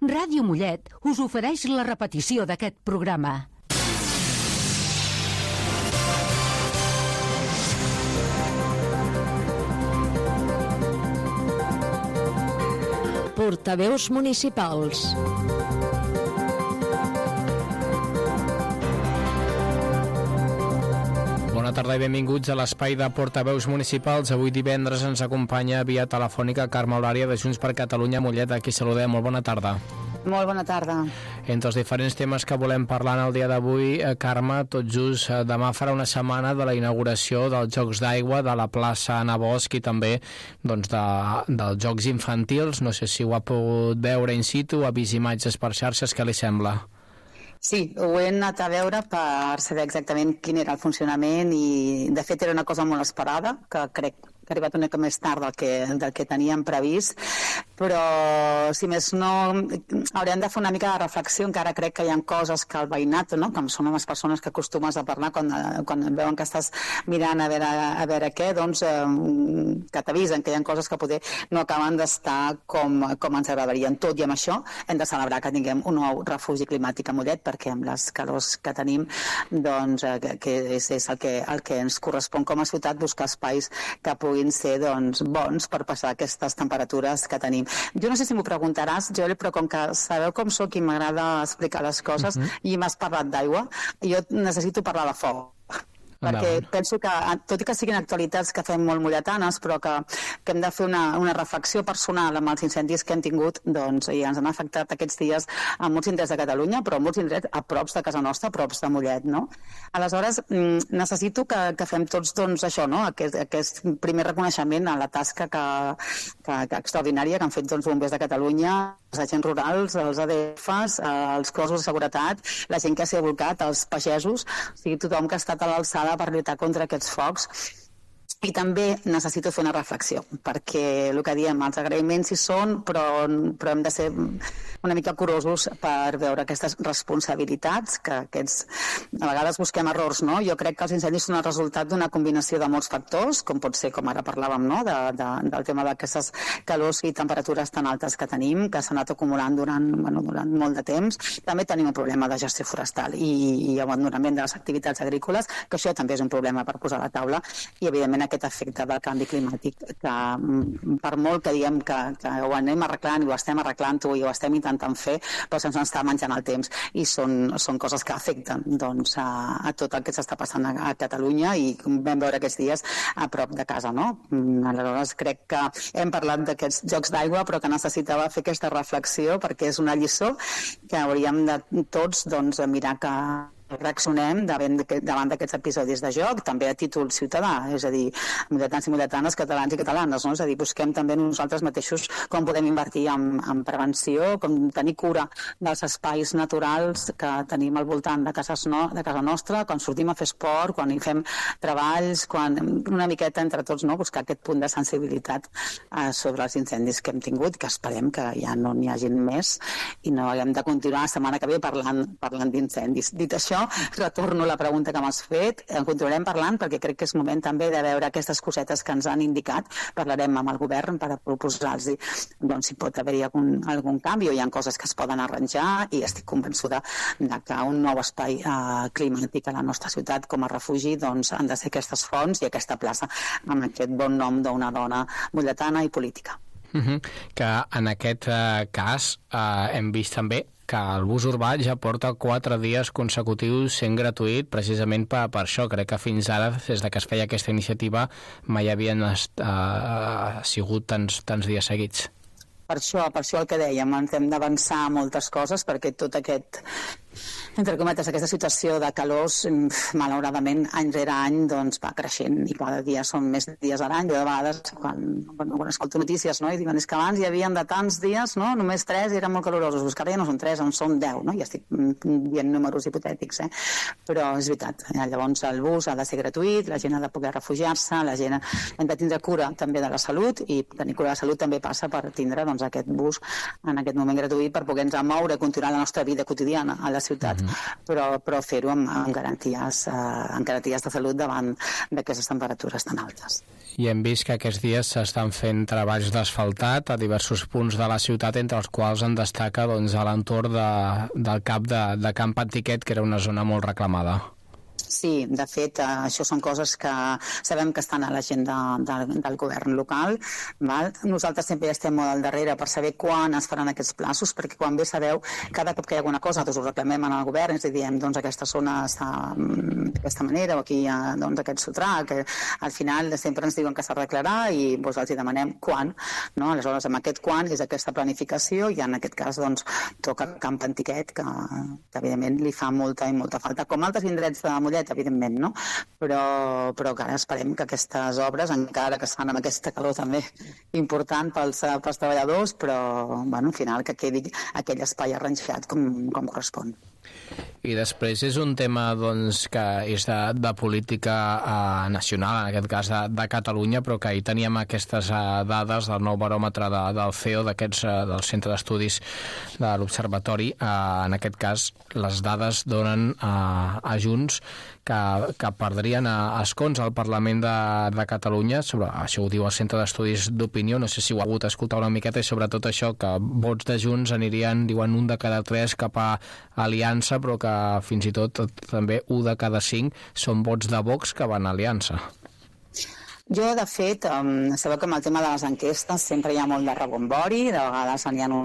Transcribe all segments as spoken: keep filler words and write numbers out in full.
Ràdio Mollet us ofereix la repetició d'aquest programa. Portaveus municipals. Bona tarda i benvinguts a l'espai de Portaveus Municipals. Avui divendres ens acompanya via telefònica Carme Eulària de Junts per Catalunya Mollet. Aquí saludem. Molt bona tarda. Molt bona tarda. Entre els diferents temes que volem parlar en el dia d'avui, eh, Carme, tot just eh, demà farà una setmana de la inauguració dels Jocs d'Aigua de la plaça Ana Bosch i també doncs, de, dels Jocs Infantils. No sé si ho ha pogut veure in situ, ha vist imatges per xarxes, què li sembla? Sí, ho he anat a veure per saber exactament quin era el funcionament i de fet era una cosa molt esperada, que crec que ha arribat una mica més tard del que, del que teníem previst, però si més no haurem de fer una mica de reflexió. Encara crec que hi ha coses que el veïnat, no? Com són les persones que acostumes a parlar quan, quan veuen que estàs mirant a veure, a veure què, doncs eh, que t'avisen que hi ha coses que poder no acaben d'estar com, com ens agradarien. Tot i amb això hem de celebrar que tinguem un nou refugi climàtic a Mollet, perquè amb les calors que tenim doncs, eh, que, que és, és el, que, el que ens correspon com a ciutat, buscar espais que puguin ser doncs, bons per passar aquestes temperatures que tenim. Jo no sé si m'ho preguntaràs, Joel, però com que sabeu com sóc i m'agrada explicar les coses, uh-huh. i m'has parlat d'aigua, jo necessito parlar de foc. Perquè Endavant. Penso que, tot i que siguin actualitats que fem molt molletanes, però que, que hem de fer una, una reflexió personal amb els incendis que hem tingut, doncs, i ens han afectat aquests dies a molts indrets de Catalunya, però a molts indrets a props de casa nostra, a props de Mollet, no? Aleshores, necessito que, que fem tots, doncs, això, no? Aquest, aquest primer reconeixement a la tasca que, que, que extraordinària que han fet, doncs, bombers de Catalunya, els agents rurals, els A D Fs, els cossos de seguretat, la gent que s'hi ha volcat, els pagesos, o sigui, tothom que ha estat a l'alçada per lluitar contra aquests focs. I també necessito fer una reflexió, perquè el que diem, els agraïments hi són, però, però hem de ser una mica curosos per veure aquestes responsabilitats, que aquests, a vegades busquem errors, no? Jo crec que els incendis són el resultat d'una combinació de molts factors, com pot ser, com ara parlàvem, no? de, de, del tema d'aquestes calors i temperatures tan altes que tenim, que s'han anat acumulant durant, bueno, durant molt de temps. També tenim un problema de gestió forestal i, i abandonament de les activitats agrícoles, que això també és un problema per posar a la taula, i evidentment aquest efecte del canvi climàtic, que per molt que diem que, que ho anem arreglant i ho estem arreglant-ho i ho estem intentant fer, però se'ns està menjant el temps i són, són coses que afecten doncs, a, a tot el que s'està passant a, a Catalunya i vam veure aquests dies a prop de casa, no? Aleshores crec que hem parlat d'aquests jocs d'aigua, però que necessitava fer aquesta reflexió perquè és una lliçó que hauríem de tots doncs, mirar que reaccionem davant d'aquests episodis de joc, també a títol ciutadà, és a dir, molletans i molletanes, catalans i catalanes, no? És a dir, busquem també nosaltres mateixos com podem invertir en, en prevenció, com tenir cura dels espais naturals que tenim al voltant de, cases no, de casa nostra, quan sortim a fer esport, quan hi fem treballs, quan una miqueta entre tots, no? Buscar aquest punt de sensibilitat eh, sobre els incendis que hem tingut, que esperem que ja no n'hi hagin més i no haguem de continuar la setmana que ve parlant, parlant d'incendis. Dit això, retorno la pregunta que m'has fet. En continuarem parlant perquè crec que és moment també de veure aquestes cosetes que ens han indicat. Parlarem amb el govern per proposar-los doncs, si pot haver-hi algun, algun canvi o hi ha coses que es poden arranjar i estic convençuda de que un nou espai eh, climàtic a la nostra ciutat com a refugi doncs, han de ser aquestes fonts i aquesta plaça amb aquest bon nom d'una dona molletana i política. Uh-huh. Que en aquest uh, cas uh, hem vist també que el bus urbà ja porta quatre dies consecutius sent gratuït precisament per, per això. Crec que fins ara, des de que es feia aquesta iniciativa, mai havien est, uh, sigut tants, tants dies seguits. Per això, per això el que dèiem, ens hem d'avançar moltes coses perquè tot aquest entre cometes, aquesta situació de calors, malauradament, any rere any, doncs, va creixent i cada dia són més dies a l'any. Jo de vegades, quan, bueno, quan escolto notícies, no? I diuen, és que abans hi havia de tants dies, no? Només tres i eren molt calorosos. Pues que ara ja no són tres, en són deu, no? Ja estic dient números hipotètics, eh? Però és veritat. Llavors el bus ha de ser gratuït, la gent ha de poder refugiar-se, la gent hem de tindre cura també de la salut i tenir cura de la salut també passa per tindre doncs, aquest bus en aquest moment gratuït per poder-nos moure i continuar la nostra vida quotidiana a la ciutat. uh-huh. però, però fer-ho amb, amb, garanties, eh, amb garanties de salut davant d'aquestes temperatures tan altes. I hem vist que aquests dies s'estan fent treballs d'asfaltat a diversos punts de la ciutat, entre els quals en destaca doncs, a l'entorn de, del cap de, de Camp Antiquet, que era una zona molt reclamada. Sí, de fet, eh, això són coses que sabem que estan a l'agenda de, del govern local. Val? Nosaltres sempre estem molt al darrere per saber quan es faran aquests plaços, perquè quan bé sabeu, cada cop que hi ha alguna cosa, nosaltres ho reclamem al govern, ens diem, doncs aquesta zona està d'aquesta manera, o aquí hi ha doncs, aquest sotrac, que al final sempre ens diuen que s'arreglarà i doncs, els demanem quan. No? Aleshores, amb aquest quan és aquesta planificació i en aquest cas doncs, toca Camp Antiquet, que, que evidentment li fa molta i molta falta, com altres indrets de Mollet, evidentment, no? Però, però que ara esperem que aquestes obres, encara que es fan amb aquesta calor també important pels, pels treballadors, però bueno, al final que quedi aquell espai arranjat com, com correspon. I després és un tema doncs, que és de, de política eh, nacional, en aquest cas de, de Catalunya, però que ahir teníem aquestes eh, dades del nou baròmetre de, del C E O, d'aquests, eh, del Centre d'Estudis de l'Observatori. Eh, en aquest cas, les dades donen eh, a Junts que, que perdrien a escons al Parlament de, de Catalunya. Sobre, això ho diu el Centre d'Estudis d'Opinió, no sé si ho ha hagut escoltar una miqueta, i sobretot això, que vots de Junts anirien, diuen, un de cada tres cap a Aliança, però que fins i tot també un de cada cinc són vots de Vox que van a Aliança. Jo, de fet, um, sabeu que amb el tema de les enquestes sempre hi ha molt de rebombori, de vegades n'hi ha un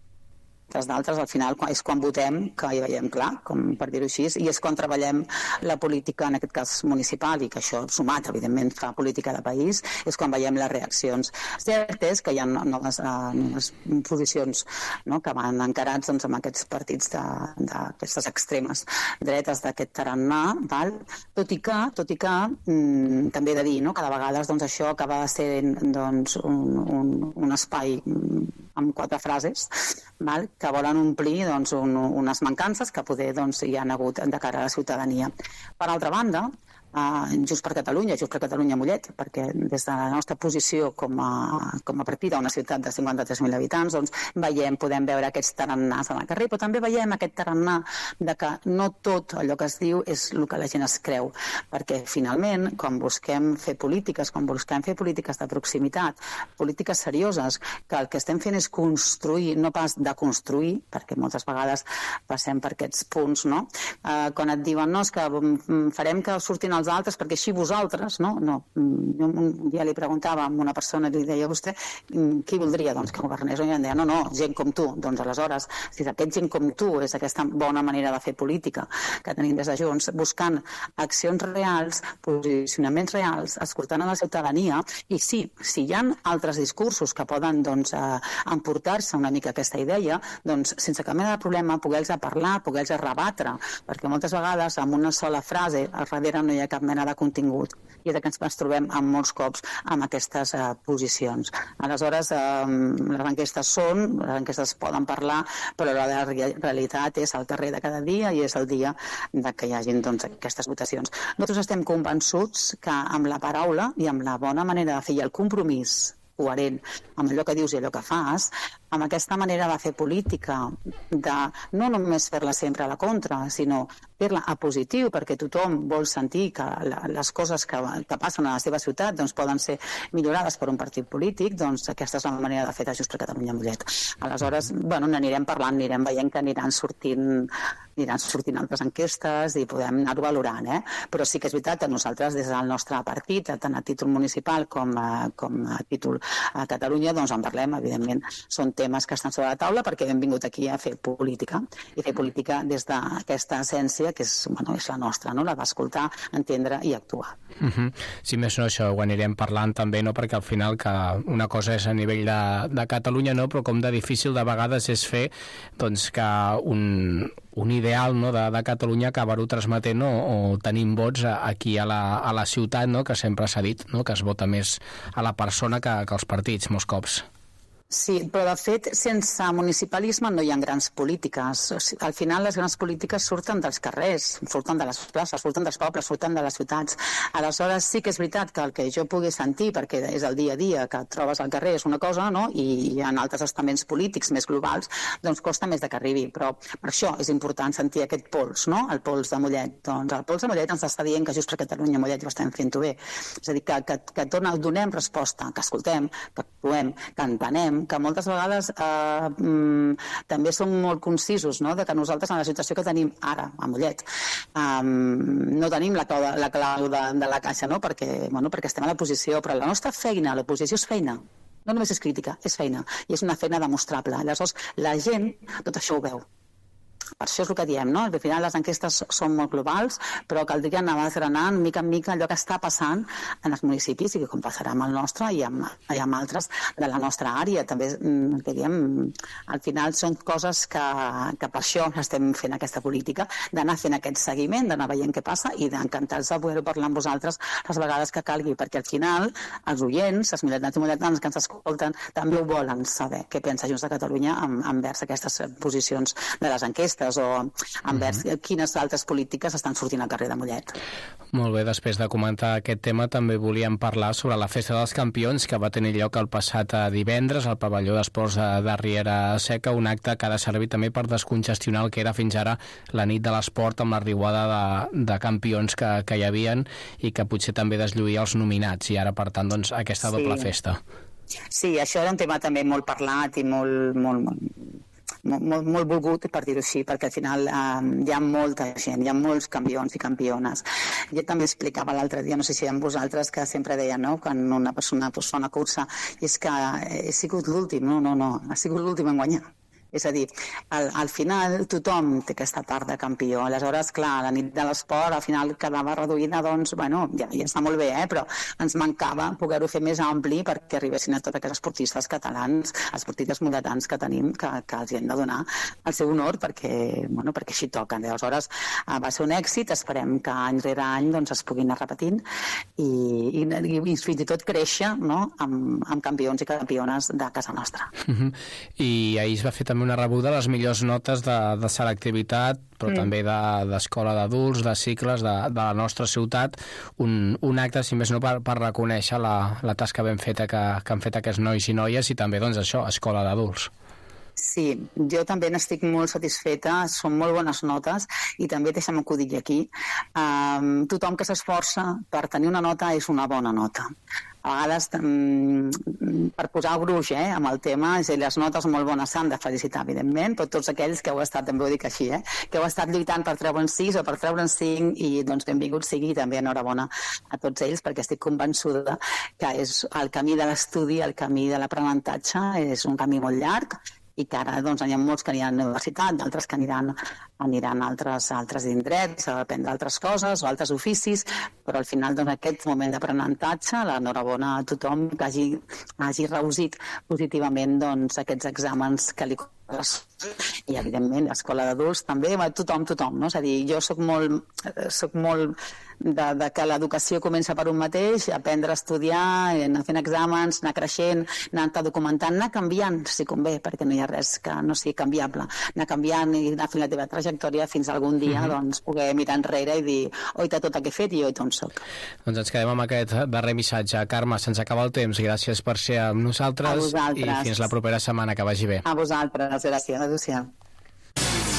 d'altres, al final és quan votem que hi veiem clar, com per dir-ho així, i és quan treballem la política, en aquest cas municipal, i que això sumat, evidentment, fa política de país, és quan veiem les reaccions. Cert és que hi ha noves, uh, noves posicions, no?, que van encarats doncs, amb aquests partits d'aquestes extremes dretes d'aquest tarannà, val? Tot i que, tot i que mm, també he de dir, no?, que de vegades doncs, això acaba sent doncs, un, un, un espai amb quatre frases, val? Que volen omplir doncs, un, unes mancances que poder doncs, hi ha hagut de cara a la ciutadania. Per altra banda, Uh, Junts per Catalunya, Junts per Catalunya Mollet, perquè des de la nostra posició com a, com a partit a una ciutat de cinquanta-tres mil habitants, doncs veiem, podem veure aquests tarannàs al carrer, però també veiem aquest tarannà de que no tot allò que es diu és el que la gent es creu, perquè finalment, quan busquem fer polítiques, quan busquem fer polítiques de proximitat, polítiques serioses, que el que estem fent és construir, no pas de construir, perquè moltes vegades passem per aquests punts, no? Uh, quan et diuen, no, és que farem que surtin els altres perquè així vosaltres, no? No. Jo un dia li preguntava a una persona, li deia, vostè, qui voldria doncs, que governés? I em deia, no, no, gent com tu. Doncs aleshores, si aquest gent com tu és aquesta bona manera de fer política que tenim des de Junts, buscant accions reals, posicionaments reals, escoltant a la ciutadania, i sí, si hi ha altres discursos que poden doncs, eh, emportar-se una mica aquesta idea, doncs sense cap mena de problema poder-los parlar, poder-los rebatre, perquè moltes vegades amb una sola frase al darrere no hi ha cap mena de contingut, i és que ens, ens trobem amb molts cops amb aquestes uh, posicions. Aleshores, uh, les enquestes són, les enquestes poden parlar, però la realitat és el carrer de cada dia i és el dia de que hi hagin doncs, aquestes votacions. Nosaltres estem convençuts que amb la paraula i amb la bona manera de fer i el compromís coherent amb allò que dius i allò que fas, amb aquesta manera de fer política, de no només fer-la sempre a la contra, sinó fer-la a positiu, perquè tothom vol sentir que la, les coses que, que passen a la seva ciutat doncs, poden ser millorades per un partit polític, doncs aquesta és la manera de fer de Junts per Catalunya Mollet. Aleshores, bueno, n'anirem parlant, anirem veient que aniran sortint, aniran sortint altres enquestes i podem anar-ho valorant, eh? Però sí que és veritat que nosaltres, des del nostre partit, tant a títol municipal com a, com a títol a Catalunya, doncs en parlem, evidentment, són temes que estan sobre la taula perquè hem vingut aquí a fer política i fer política des d'aquesta essència que és, bueno, és la nostra, no? La d'escoltar, entendre i actuar. Uh-huh. Si més no, això ho anirem parlant també, no? Perquè al final que una cosa és a nivell de, de Catalunya, no? Però com de difícil de vegades és fer doncs, que un, un ideal, no? de, de Catalunya acabar-ho transmetent, no? O tenim vots aquí a la, a la ciutat, no? Que sempre s'ha dit, no? Que es vota més a la persona que, que als partits molts cops. Sí, però de fet, sense municipalisme no hi ha grans polítiques. O sigui, al final les grans polítiques surten dels carrers, surten de les places, surten dels pobles, surten de les ciutats. Aleshores sí que és veritat que el que jo pugui sentir, perquè és el dia a dia que et trobes al carrer, és una cosa, no? I en altres estaments polítics més globals, doncs costa més de que arribi. Però per això és important sentir aquest pols, no? El pols de Mollet. Doncs el pols de Mollet ens està dient que just per Catalunya Mollet ho estem fent-ho bé. És a dir, que, que, que donem resposta, que escoltem, que actuem, que entenem, que moltes vegades eh, mm, també som molt concisos, no?, de que nosaltres en la situació que tenim ara a Mollet eh, no tenim la clau, de, la clau de, de la caixa, no?, perquè, bueno, perquè estem a l'oposició, però la nostra feina, l'oposició és feina, no només és crítica, és feina, i és una feina demostrable. Aleshores, la gent tot això ho veu. Per això és el que diem, no? Al final les enquestes són molt globals, però caldria anar desgranant mica en mica allò que està passant en els municipis i que com passarà amb el nostre i amb, i amb altres de la nostra àrea. També, que diem, al final són coses que, que per això estem fent aquesta política, d'anar fent aquest seguiment, d'anar veient què passa i d'encantats de poder parlar amb vosaltres les vegades que calgui, perquè al final els oients, els milletans i milletans que ens escolten, també ho volen saber què pensa Junts de Catalunya envers aquestes posicions de les enquestes o envers uh -huh. quines altres polítiques estan sortint al carrer de Mollet. Molt bé, després de comentar aquest tema també volíem parlar sobre la Festa dels Campions que va tenir lloc el passat divendres al pavelló d'esports de, de Riera Seca, un acte que ha de servir també per descongestionar el que era fins ara la nit de l'esport amb la riuada de, de campions que, que hi havien i que potser també deslluïa els nominats i ara per tant doncs aquesta doble sí. festa. Sí, això era un tema també molt parlat i molt, molt, molt Molt, molt, molt volgut, per dir-ho així, perquè al final eh, hi ha molta gent, hi ha molts campions i campiones. Jo també explicava l'altre dia, no sé si amb vosaltres, que sempre deia, no?, quan una persona fa una cursa, i és que he sigut l'últim, no, no, no, ha sigut l'últim en guanyar. És a dir, al, al final tothom té aquesta part de campió. Aleshores, clar, la nit de l'esport al final quedava reduïda, doncs, bueno, ja, ja està molt bé, eh? Però ens mancava poder-ho fer més ampli perquè arribessin a tots aquests esportistes catalans, esportistes molletans que tenim, que, que els hi hem de donar el seu honor perquè, bueno, perquè així toquen. Aleshores, va ser un èxit, esperem que any rere any doncs, es puguin anar repetint i, i, i fins i tot créixer, no?, amb, amb campions i campiones de casa nostra. Uh-huh. I ahir es va fer també una rebuda de les millors notes de, de selectivitat, però mm. també d'escola de, d'adults, de cicles de, de la nostra ciutat, un, un acte, si més no, per, per reconèixer la, la tasca ben feta que, que han fet aquests nois i noies i també, doncs, això, escola d'adults. Sí, jo també n'estic molt satisfeta, són molt bones notes i també deixa'm que ho digui aquí. Um, tothom que s'esforça per tenir una nota és una bona nota. A vegades, per posar gruix eh, amb el tema, és les notes molt bones s'han de felicitar, evidentment, però tots aquells que heu estat, també ho dic així, eh, que heu estat lluitant per treure'n sis o per treure'n cinc, i doncs benvingut sigui, i també enhorabona a tots ells, perquè estic convençuda que és el camí de l'estudi, el camí de l'aprenentatge, és un camí molt llarg, i que ara doncs, hi ha molts que aniran a la universitat, d'altres que aniran, aniran a altres, a altres indrets, a aprendre altres coses o altres oficis, però al final doncs, aquest moment d'aprenentatge, l'enhorabona a tothom que hagi, hagi reussit positivament doncs, aquests exàmens que li i evidentment l'escola d'adults també, tothom, tothom, no? És a dir, jo soc molt, soc molt de, de que l'educació comença per un mateix, aprendre a estudiar, anar fent exàmens, anar creixent, anar-te documentant, anar canviant, si convé, perquè no hi ha res que no sigui canviable, anar canviant i anar fent la teva trajectòria fins a algun dia, uh-huh. doncs, poder mirar enrere i dir, oita tot el que he fet i oita on soc. Doncs ens quedem amb aquest darrer missatge. Carme, se'ns acaba el temps, gràcies per ser amb nosaltres i fins la propera setmana, que vagi bé. A vosaltres, gràcies, adéu-siau.